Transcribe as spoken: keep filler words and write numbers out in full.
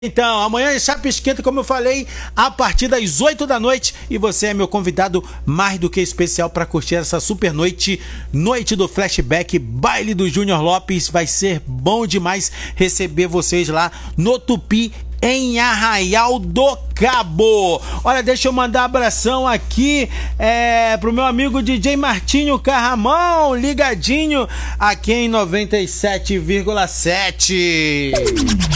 Então, amanhã é Chapa Esquenta, como eu falei, a partir das oito da noite. E você é meu convidado mais do que especial para curtir essa super noite. Noite do Flashback, baile do Júnior Lopes. Vai ser bom demais receber vocês lá no Tupi, em Arraial do Cabo. Olha, deixa eu mandar um abração aqui é, pro meu amigo D J Martinho Carramão, ligadinho aqui em noventa e sete vírgula sete.